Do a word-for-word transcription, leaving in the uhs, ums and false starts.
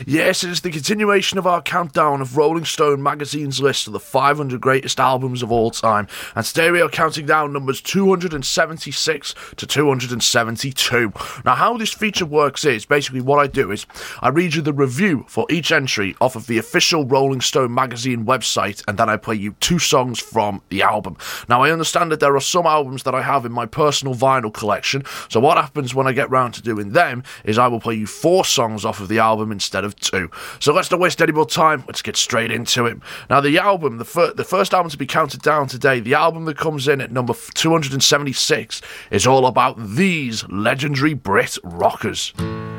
Yes, it is the continuation of our countdown of Rolling Stone magazine's list of the five hundred greatest albums of all time, and today we are counting down numbers two hundred seventy-six to two hundred seventy-two. Now, how this feature works is, basically what I do is, I read you the review for each entry off of the official Rolling Stone magazine website, and then I play you two songs from the album. Now, I understand that there are some albums that I have in my personal vinyl collection, so what happens when I get round to doing them is I will play you four songs off of the album instead of two. So let's not waste any more time, let's get straight into it. Now, the album, the, fir- the first album to be counted down today, the album that comes in at number two hundred seventy-six, is all about these legendary Brit rockers.